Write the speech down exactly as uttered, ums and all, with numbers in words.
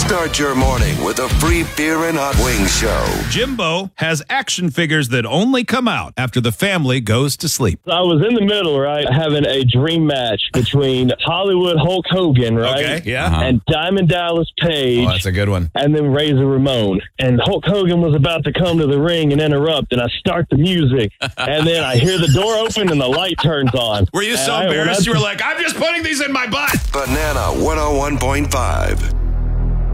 Start your morning with a free beer and hot wings show. Jimbo has action figures that only come out after the family goes to sleep. I was in the middle, right, having a dream match between Hollywood Hulk Hogan, right, Okay, yeah. Uh-huh. and Diamond Dallas Page, Oh, that's a good one. and then Razor Ramon. And Hulk Hogan was about to come to the ring and interrupt, and I start the music, and then I hear the door open and the light turns on. Were you And so I- when I- embarrassed? You were like, I'm just putting these in my butt. Banana one oh one point five.